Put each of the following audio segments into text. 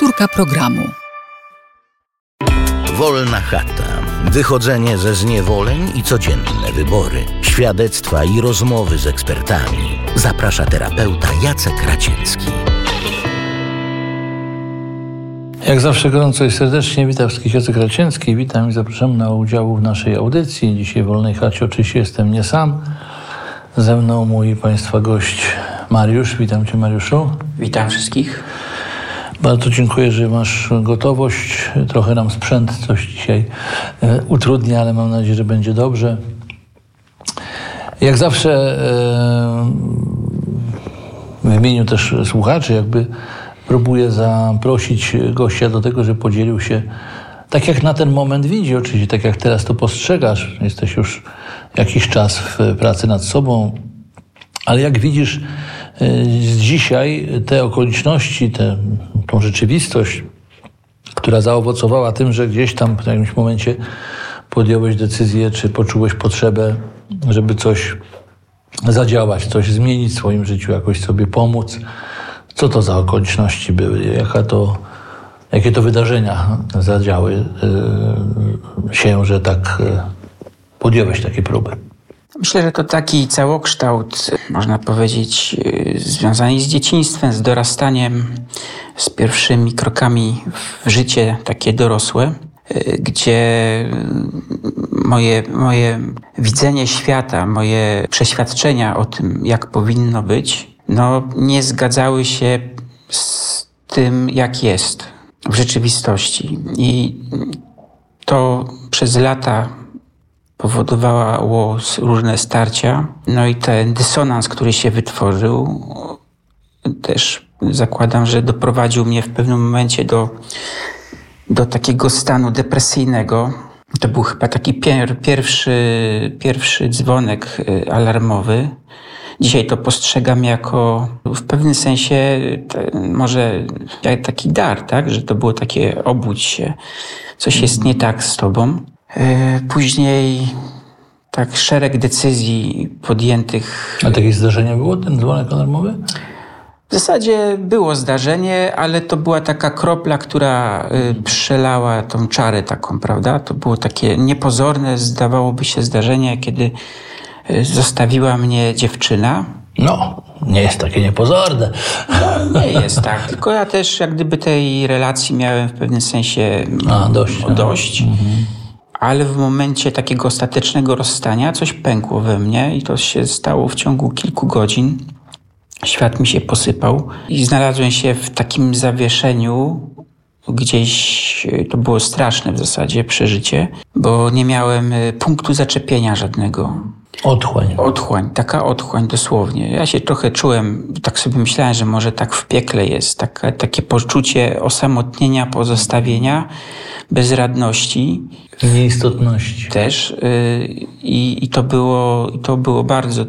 Powtórka programu. Wolna chata. Wychodzenie ze zniewoleń i codzienne wybory. Świadectwa i rozmowy z ekspertami. Zaprasza terapeuta Jacek Raciecki. Jak zawsze gorąco i serdecznie witam wszystkich, Jacek Raciecki. Witam i zapraszam na udział w naszej audycji. Dzisiaj w Wolnej Chacie oczywiście jestem nie sam. Ze mną mój Państwa gość Mariusz. Witam Cię, Mariuszu. Witam wszystkich. Bardzo dziękuję, że masz gotowość. Trochę nam sprzęt coś dzisiaj utrudnia, ale mam nadzieję, że będzie dobrze. Jak zawsze w imieniu też słuchaczy jakby próbuję zaprosić gościa do tego, żeby podzielił się tak jak na ten moment widzi, oczywiście tak jak teraz to postrzegasz. Jesteś już jakiś czas w pracy nad sobą, ale jak widzisz dzisiaj te okoliczności, tą rzeczywistość, która zaowocowała tym, że gdzieś tam w jakimś momencie podjąłeś decyzję, czy poczułeś potrzebę, żeby coś zadziałać, coś zmienić w swoim życiu, jakoś sobie pomóc. Co to za okoliczności były? Jakie to wydarzenia zadziały się, że tak podjąłeś takie próby? Myślę, że to taki całokształt, można powiedzieć, związany z dzieciństwem, z dorastaniem, z pierwszymi krokami w życie takie dorosłe, gdzie moje widzenie świata, moje przeświadczenia o tym, jak powinno być, nie zgadzały się z tym, jak jest w rzeczywistości. I to przez lata powodowało różne starcia. I ten dysonans, który się wytworzył, też zakładam, że doprowadził mnie w pewnym momencie do takiego stanu depresyjnego. To był chyba taki pierwszy dzwonek alarmowy. Dzisiaj to postrzegam jako w pewnym sensie może jak taki dar, tak? Że to było takie obudź się, coś jest nie tak z tobą. Później tak szereg decyzji podjętych. A takie zdarzenie było, ten dzwonek alarmowy? W zasadzie było zdarzenie, ale to była taka kropla, która przelała tą czarę taką, prawda? To było takie niepozorne, zdawałoby się zdarzenie, kiedy zostawiła mnie dziewczyna. Nie jest takie niepozorne. Nie jest tak, tylko ja też jak gdyby tej relacji miałem w pewnym sensie dość. Ale w momencie takiego ostatecznego rozstania coś pękło we mnie i to się stało w ciągu kilku godzin. Świat mi się posypał i znalazłem się w takim zawieszeniu. Gdzieś to było straszne w zasadzie przeżycie, bo nie miałem punktu zaczepienia żadnego. Otchłań, taka otchłań dosłownie. Ja się trochę czułem, tak sobie myślałem, że może tak w piekle jest, takie poczucie osamotnienia, pozostawienia, bezradności. Nieistotności. Też. I to było bardzo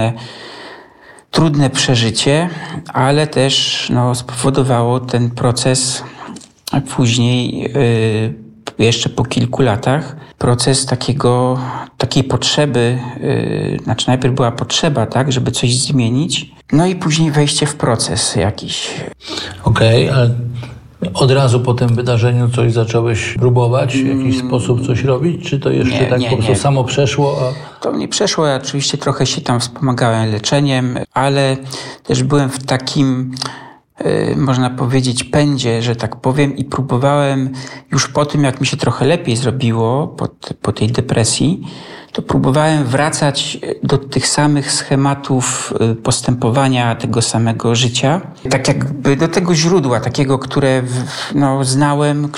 trudne przeżycie, ale też spowodowało ten proces, a później jeszcze po kilku latach proces takiej potrzeby, najpierw była potrzeba, tak, żeby coś zmienić, i później wejście w proces jakiś. Okej, ale od razu po tym wydarzeniu coś zacząłeś próbować, w jakiś sposób coś robić, czy to jeszcze po prostu samo przeszło? To nie przeszło, ja oczywiście trochę się tam wspomagałem leczeniem, ale też byłem w takim, można powiedzieć, pędzie, że tak powiem, i próbowałem już po tym, jak mi się trochę lepiej zrobiło po tej depresji, to próbowałem wracać do tych samych schematów postępowania, tego samego życia. Tak jakby do tego źródła, takiego, które znałem,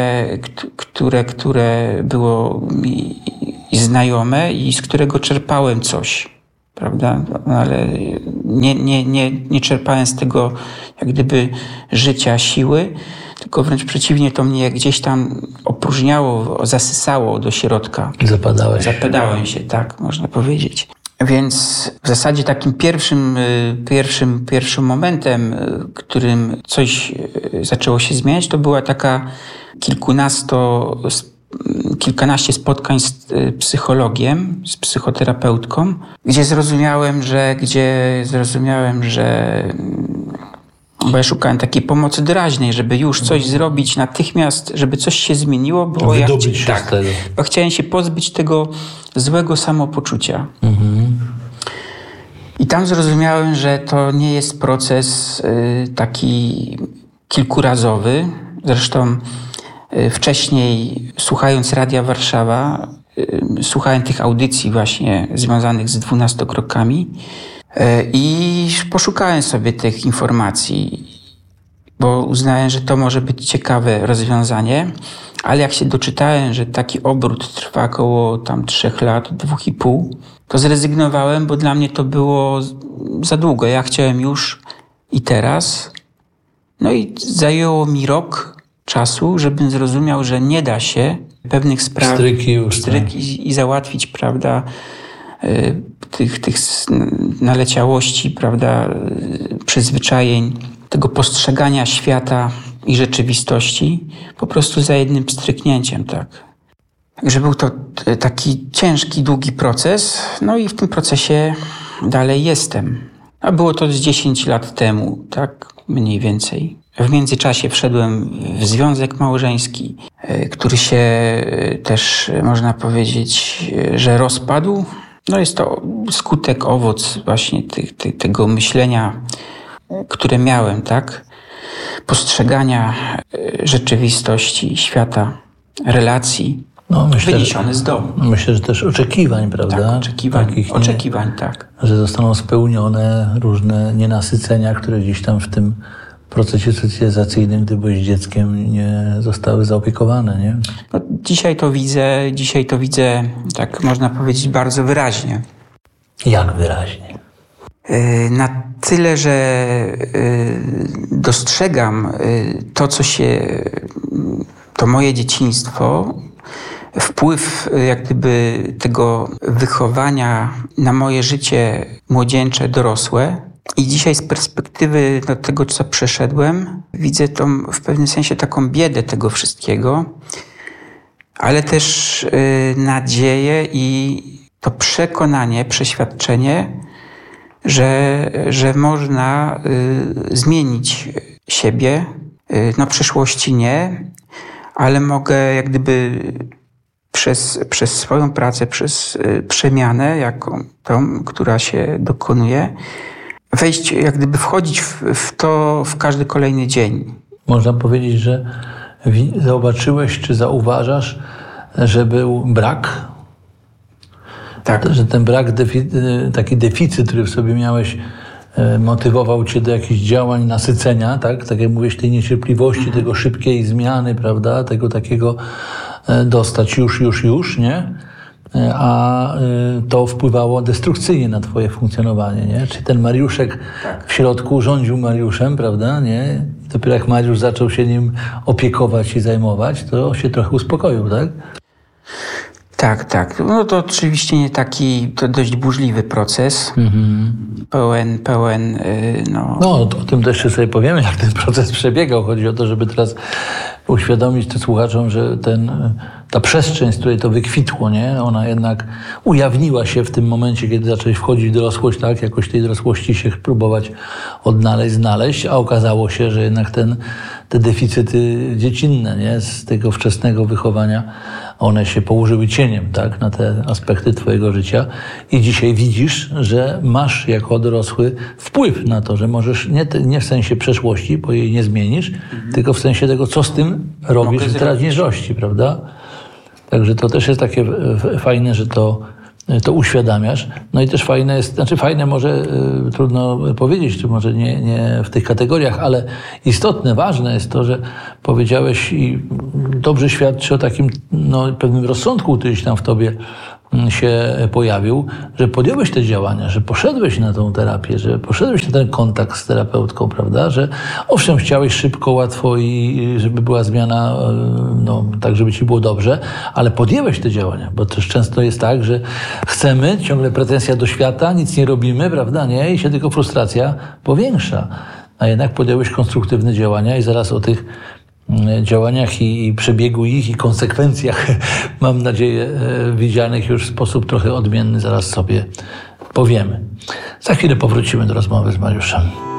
które było mi znajome i z którego czerpałem coś. Prawda? Ale nie czerpałem z tego jak gdyby życia, siły, tylko wręcz przeciwnie, to mnie gdzieś tam opróżniało, zasysało do środka. Zapadałem się, tak można powiedzieć. Więc w zasadzie takim pierwszym momentem, którym coś zaczęło się zmieniać, to była taka kilkanaście spotkań z psychologiem, z psychoterapeutką, gdzie zrozumiałem, że Bo ja szukałem takiej pomocy doraźnej, żeby już coś zrobić natychmiast, żeby coś się zmieniło, bo bo chciałem się pozbyć tego złego samopoczucia. I tam zrozumiałem, że to nie jest proces taki kilkurazowy. Zresztą wcześniej, słuchając Radia Warszawa, słuchałem tych audycji właśnie związanych z 12 krokami i poszukałem sobie tych informacji, bo uznałem, że to może być ciekawe rozwiązanie, ale jak się doczytałem, że taki obrót trwa około 3 lat, 2,5, to zrezygnowałem, bo dla mnie to było za długo. Ja chciałem już i teraz. No i zajęło mi rok czasu, żebym zrozumiał, że nie da się pewnych spraw i załatwić, prawda, tych naleciałości, prawda, przyzwyczajeń, tego postrzegania świata i rzeczywistości po prostu za jednym pstryknięciem, tak. Także był to taki ciężki, długi proces, no i w tym procesie dalej jestem. A było to z 10 lat temu, tak, mniej więcej. W międzyczasie wszedłem w związek małżeński, który się też, można powiedzieć, że rozpadł. No jest to skutek, owoc właśnie tego myślenia, które miałem, tak? Postrzegania rzeczywistości, świata, relacji, wyniesione z domu. Myślę, że też oczekiwań, prawda? Tak, oczekiwań, tak. Że zostaną spełnione różne nienasycenia, które gdzieś tam w tym procesie socjalizacyjnym, gdy byłeś dzieckiem, nie zostały zaopiekowane, nie? No, dzisiaj to widzę, tak można powiedzieć, bardzo wyraźnie. Jak wyraźnie? Na tyle, że dostrzegam to moje dzieciństwo, wpływ jak gdyby tego wychowania na moje życie młodzieńcze, dorosłe. I dzisiaj z perspektywy tego, co przeszedłem, widzę w pewnym sensie taką biedę tego wszystkiego, ale też nadzieję i to przekonanie, przeświadczenie, że można zmienić siebie. Na przyszłości nie, ale mogę jak gdyby przez swoją pracę, przez przemianę, tą, która się dokonuje, wejść, jak gdyby wchodzić w to w każdy kolejny dzień. Można powiedzieć, że zobaczyłeś, czy zauważasz, że był brak? Tak. Że ten brak, taki deficyt, który w sobie miałeś, motywował cię do jakichś działań, nasycenia, tak? Tak jak mówisz, tej niecierpliwości, tego szybkiej zmiany, prawda? Tego takiego dostać już, nie? A to wpływało destrukcyjnie na twoje funkcjonowanie, nie? Czy ten Mariuszek w środku rządził Mariuszem, prawda, nie? Dopiero jak Mariusz zaczął się nim opiekować i zajmować, to się trochę uspokoił, tak? Tak. No to oczywiście nie taki, to dość burzliwy proces. Pełen. No, o tym też jeszcze sobie powiemy, jak ten proces przebiegał. Chodzi o to, żeby teraz uświadomić tym słuchaczom, że ta przestrzeń, z której to wykwitło, nie? Ona jednak ujawniła się w tym momencie, kiedy zacząłeś wchodzić w dorosłość, tak? Jakoś tej dorosłości się próbować znaleźć, a okazało się, że jednak te deficyty dziecinne, nie? Z tego wczesnego wychowania, one się położyły cieniem, tak? Na te aspekty twojego życia i dzisiaj widzisz, że masz jako dorosły wpływ na to, że możesz nie w sensie przeszłości, bo jej nie zmienisz, tylko w sensie tego, co z tym robisz w teraźniejszości, prawda? Także to też jest takie fajne, że to uświadamiasz. No i też fajne jest, fajne może trudno powiedzieć, czy może nie w tych kategoriach, ale istotne, ważne jest to, że powiedziałeś i dobrze świadczy o takim pewnym rozsądku, który tam w tobie się pojawił, że podjąłeś te działania, że poszedłeś na tą terapię, że poszedłeś na ten kontakt z terapeutką, prawda, że owszem, chciałeś szybko, łatwo i żeby była zmiana, tak żeby ci było dobrze, ale podjęłeś te działania, bo też często jest tak, że chcemy, ciągle pretensja do świata, nic nie robimy, prawda, nie, i się tylko frustracja powiększa, a jednak podjąłeś konstruktywne działania i zaraz o tych działaniach i przebiegu ich i konsekwencjach, mam nadzieję, widzianych już w sposób trochę odmienny, zaraz sobie powiemy. Za chwilę powrócimy do rozmowy z Mariuszem.